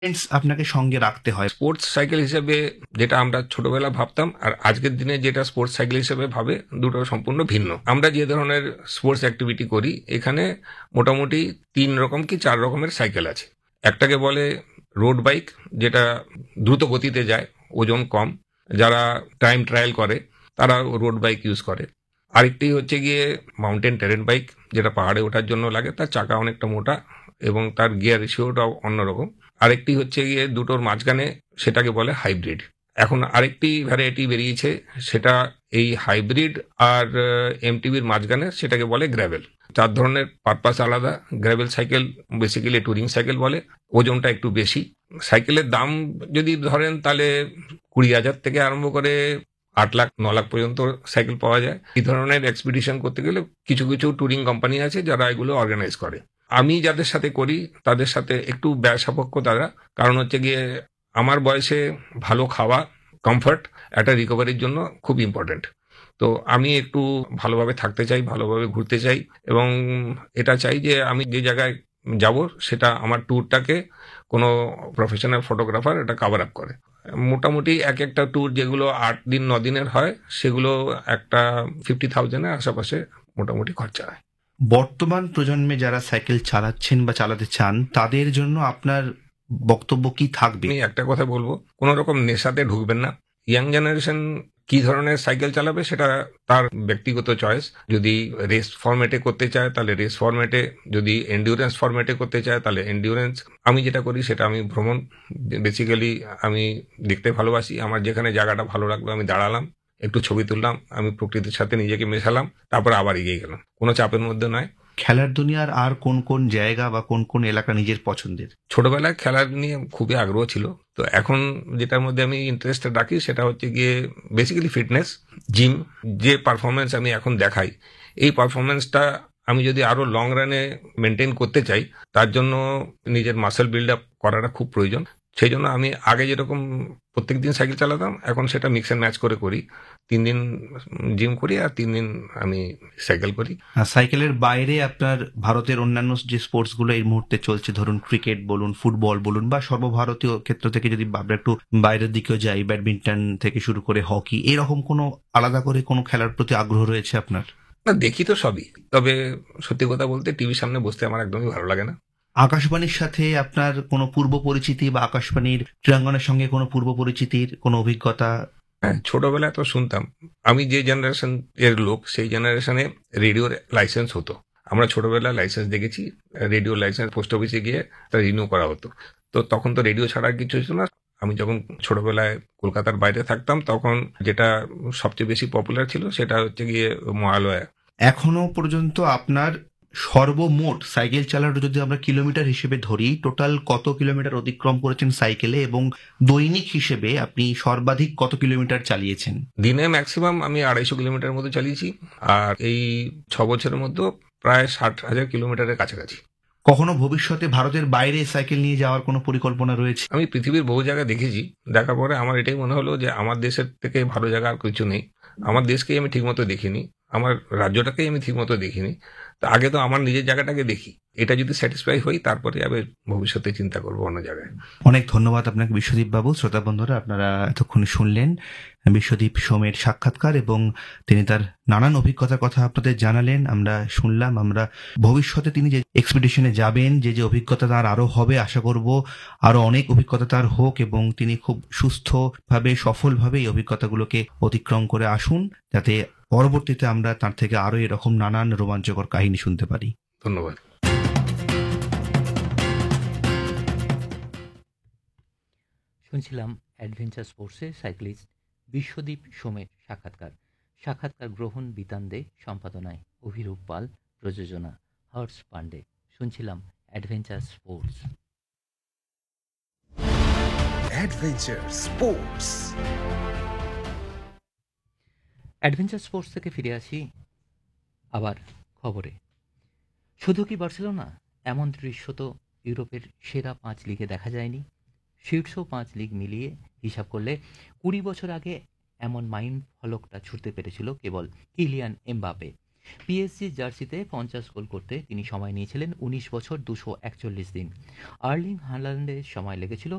আপনাকে সঙ্গে রাখতে হয়? স্পোর্টস সাইকেল হিসেবে যেটা আমরা ছোটবেলা ভাবতাম আর আজকের দিনে যেটা স্পোর্টস সাইকেল হিসেবে ভাবে, দুটো সম্পূর্ণ ভিন্ন। আমরা যে ধরনের স্পোর্টস অ্যাক্টিভিটি করি এখানে মোটামুটি 3 রকম কি 4 রকমের সাইকেল আছে। একটাকে বলে রোড বাইক, যেটা দ্রুত গতিতে যায়, ওজন কম, যারা টাইম ট্রায়াল করে তারা রোড বাইক ইউজ করে। আরেকটি হচ্ছে গিয়ে মাউন্টেন টেরেন বাইক, যেটা পাহাড়ে ওঠার জন্য লাগে, তার চাকা অনেকটা মোটা এবং তার গিয়ার রেশিওটাও অন্যরকম। আরেকটি হচ্ছে গিয়ে দুটোর মাঝখানে, সেটাকে বলে হাইব্রিড। এখন আরেকটি ভ্যারাইটি বেরিয়েছে, সেটা এই হাইব্রিড আর এমটিবির মাঝখানে, সেটাকে বলে গ্র্যাভেল। 4 ধরনের পারপাস আলাদা। Gravel cycle basically Turing cycle বলে, ওজনটা একটু বেশি। সাইকেলের দাম যদি ধরেন তাহলে 20,000 থেকে আরম্ভ করে 8 লাখ 9 লাখ পর্যন্ত সাইকেল পাওয়া যায়। এই ধরনের এক্সপিডিশন করতে গেলে কিছু কিছু টুরিং কোম্পানি আছে যারা এগুলো অর্গানাইজ করে। আমি যাদের সাথে করি তাদের সাথে একটু ব্যয় সাপেক্ষ তারা, কারণ হচ্ছে গিয়ে আমার বয়সে ভালো খাওয়া, কমফর্ট, একটা রিকভারির জন্য খুব ইম্পর্টেন্ট। তো আমি একটু ভালোভাবে থাকতে চাই, ভালোভাবে ঘুরতে চাই, এবং এটা চাই যে আমি যে জায়গায় যাব সেটা আমার ট্যুরটাকে কোনো প্রফেশনাল ফটোগ্রাফার এটা কভার আপ করে। মোটামুটি এক একটা ট্যুর যেগুলো 8 দিন 9 দিনের হয়, সেগুলো একটা 50,000-এর আশেপাশে মোটামুটি খরচা হয়। বর্তমান প্রজন্মে যারা সাইকেল চালাচ্ছেন বা চালাতে চান তাদের জন্য আপনার বক্তব্য কি থাকবে? আমি একটা কথা বলবো, কোনো রকম নেশাতে ঢুকবেন না। ইয়াং জেনারেশন কি ধরনের সাইকেল চালাবে সেটা তার ব্যক্তিগত চয়েস। যদি রেস ফরম্যাটে করতে চায় তাহলে রেস ফরম্যাটে, যদি এন্ডিউরেন্স ফরম্যাটে করতে চায় তাহলে এন্ডিউরেন্স। আমি যেটা করি সেটা আমি ভ্রমণ, বেসিক্যালি আমি দেখতে ভালোবাসি। আমার যেখানে জায়গাটা ভালো লাগলো আমি দাঁড়ালাম, একটু ছবি তুললাম, আমি প্রকৃতির সাথে নিজেকে মেশালাম, তারপর আবার এগিয়ে গেলাম, কোনো চাপের মধ্যে নয়। খেলার দুনিয়ার আর কোন কোন জায়গা বা কোন কোন এলাকা নিজের পছন্দের? ছোটবেলায় খেলার নিয়ে খুবই আগ্রহ ছিল। তো এখন যেটার মধ্যে আমি ইন্টারেস্টেড রাখি সেটা হচ্ছে গিয়ে বেসিক্যালি ফিটনেস, জিম। যে পারফরমেন্স আমি এখন দেখাই, এই পারফরমেন্সটা আমি যদি আরো লং রানে মেনটেন করতে চাই, তার জন্য নিজের মাসেল বিল্ড আপ করাটা খুব প্রয়োজন। সেই জন্য আমি আগে যেরকম প্রত্যেকদিন সাইকেল চালাতাম, এখন সেটা মিক্স অ্যান্ড ম্যাচ করে করি। 3 দিন জিম করি আর 3 দিন আমি সাইকেল করি। আর সাইকেলের বাইরে আপনার ভারতের অন্যান্য যে স্পোর্টসগুলো এই মুহূর্তে চলছে, ধরুন ক্রিকেট বলুন, ফুটবল বলুন, বা সর্বভারতীয় ক্ষেত্র থেকে যদি আমরা একটু বাইরের দিকেও যাই, ব্যাডমিন্টন থেকে শুরু করে হকি, এরকম কোনো আলাদা করে কোনো খেলার প্রতি আগ্রহ রয়েছে আপনার? না, দেখি তো সবই, তবে সত্যি কথা বলতে টিভির সামনে বসতে আমার একদমই ভালো লাগে না। আকাশবাণীর সাথে আপনার কোনো পূর্ব পরিচিতি বা আকাশবাণীর ক্রীড়াঙ্গনের সঙ্গে কোনো পূর্ব পরিচিতির কোনো অভিজ্ঞতা? হ্যাঁ, ছোটবেলায় তো শুনতাম। আমি যে জেনারেশন এর লোক, সেই জেনারেশনে রেডিওর লাইসেন্স হতো। আমরা ছোটবেলায় লাইসেন্স দেখেছি, রেডিও লাইসেন্স পোস্ট অফিসে গিয়ে তা রিনিউ করা হতো। তো তখন তো রেডিও ছাড়া আর কিছু ছিল না। আমি যখন ছোটবেলায় কলকাতার বাইরে থাকতাম, তখন যেটা সবচেয়ে বেশি পপুলার ছিল সেটা হচ্ছে গিয়ে মহালয়া। এখনো পর্যন্ত আপনার সর্বমোট সাইকেল চালানো যদি আমরা কিলোমিটার হিসেবে ধরি, টোটাল কত কিলোমিটার অতিক্রম করেছেন সাইকেলে, এবং দৈনিক হিসেবে আপনি সর্বাধিক কত কিলোমিটার চালিয়েছেন? দিনে ম্যাক্সিমাম আমি 250 কিলোমিটার মতো চালিয়েছি, আর এই 6 বছরের মধ্যে প্রায় 60,000 কিলোমিটারের কাছাকাছি। কখনো ভবিষ্যতে ভারতের বাইরে সাইকেল নিয়ে যাওয়ার কোনো পরিকল্পনা রয়েছে? আমি পৃথিবীর বহু জায়গা দেখেছি, দেখার পরে আমার এটাই মনে হলো যে আমার দেশের থেকে ভালো জায়গা আর কিছু নেই। আমার দেশকেই আমি ঠিকমতো দেখিনি, আমার রাজ্যটাকেই আমি ঠিকমতো দেখিনি। তা আগে তো আমার নিজের জায়গাটাকে দেখি, এটা যদি স্যাটিসফাই হই তারপরে আমি ভবিষ্যতে চিন্তা করবো অন্য জায়গায়। অনেক ধন্যবাদ আপনাকে বিশ্বদীপ বাবু। শ্রোতা বন্ধুরা, আপনারা এতক্ষণ শুনলেন বিশ্বদীপ সোমের সাক্ষাৎকার, এবং তিনি তার নানান অভিজ্ঞতার কথা আপনাদের জানালেন, আমরা শুনলাম। আমরা ভবিষ্যতে তিনি যে এক্সপিডিশনে যাবেন, যে যে অভিজ্ঞতা তার আরো হবে, আশা করব আরো অনেক অভিজ্ঞতা তার হোক, এবং তিনি খুব সুস্থভাবে সফলভাবে এই অভিজ্ঞতাগুলোকে অতিক্রম করে আসুন, যাতে পরবর্তীতে আমরা তার থেকে আরো এরকম নানান রোমাঞ্চকর কাহিনী শুনতে পারি। ধন্যবাদ। শুনছিলাম অ্যাডভেঞ্চার স্পোর্টসে সাইক্লিস্ট বিশ্বদীপ সোমের সাক্ষাৎকার। সাক্ষাৎকার গ্রহণ বিতান দে, সম্পাদনায় অভিরূপ পাল, প্রযোজনা হর্ষ পান্ডে। শুনছিলাম adventure sports. Adventure sports. Adventure sports থেকে ফিরে আসি আবার খবরে। শুধু কি বার্সেলোনা? এমন দৃশ্য তো ইউরোপের সেরা 5 লিগে দেখা যায়নি। শীর্ষ 5 লিগ মিলিয়ে হিসাব করলে 20 বছর আগে এমন মাইল ফলকটা ছুঁড়তে পেরেছিল কেবল কিলিয়ান এমবাপে। পিএসজি জার্সিতে 50 গোল করতে তিনি সময় নিয়েছিলেন 19 বছর 241 দিন। আর্লিং হাল্যান্ডের সময় লেগেছিল